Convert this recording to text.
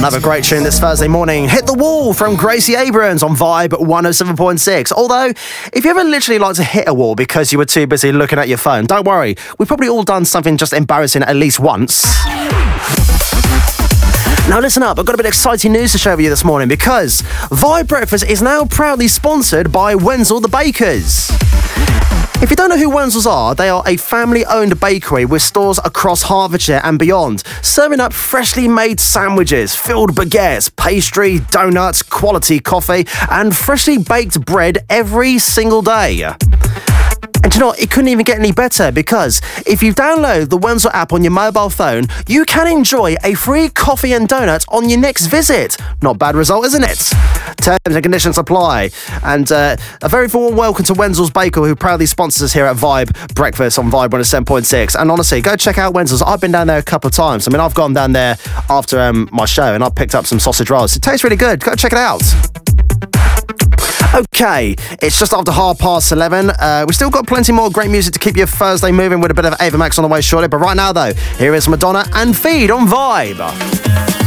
Another great tune this Thursday morning. Hit the Wall from Gracie Abrams on Vibe 107.6. Although, if you ever literally like to hit a wall because you were too busy looking at your phone, don't worry. We've probably all done something just embarrassing at least once. Now listen up, I've got a bit of exciting news to share with you this morning because Vibe Breakfast is now proudly sponsored by Wenzel the Bakers. If you don't know who Wenzels are, they are a family-owned bakery with stores across Hertfordshire and beyond, serving up freshly made sandwiches, filled baguettes, pastry, donuts, quality coffee, and freshly baked bread every single day. And you know what? It couldn't even get any better because if you download the Wenzel app on your mobile phone, you can enjoy a free coffee and donut on your next visit. Not bad result, isn't it? Terms and conditions apply. And a very warm welcome to Wenzel's Bakery, who proudly sponsors us here at Vibe Breakfast on Vibe 107.6. And honestly, go check out Wenzel's. I've been down there a couple of times. I mean, I've gone down there after my show and I've picked up some sausage rolls. It tastes really good. Go check it out. Okay, it's just after 11:30. We've still got plenty more great music to keep your Thursday moving with a bit of Ava Max on the way shortly. But right now, though, here is Madonna and Feed on Vibe.